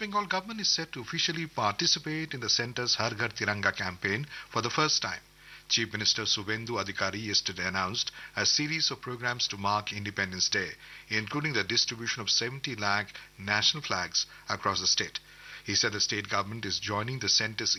Bengal government is set to officially participate in the centre's Har Ghar Tiranga campaign for the first time. Chief Minister Subhendu Adhikari yesterday announced a series of programs to mark Independence Day, including the distribution of 70 lakh national flags across the state. He said the state government is joining the centre's